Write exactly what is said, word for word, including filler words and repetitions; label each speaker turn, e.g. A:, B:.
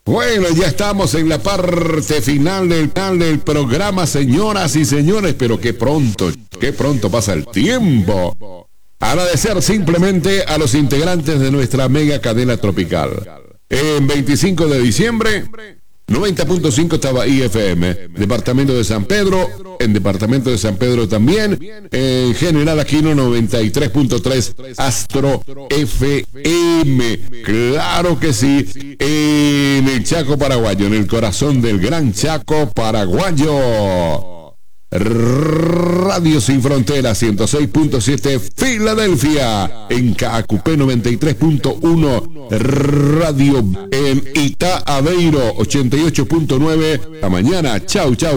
A: Bueno, ya estamos en la parte final del, del programa, señoras y señores, pero qué pronto, qué pronto pasa el tiempo. Agradecer simplemente a los integrantes de nuestra mega cadena tropical. En veinticinco de diciembre, noventa punto cinco estaba I F M, departamento de San Pedro, en departamento de San Pedro también, en General Aquino noventa y tres punto tres Astro F M, claro que sí, en el Chaco paraguayo, en el corazón del gran Chaco paraguayo. Radio Sin Fronteras ciento seis punto siete Filadelfia, en K A Q P noventa y tres punto uno Radio en Itá Aveiro ochenta y ocho punto nueve. La mañana, chau chau.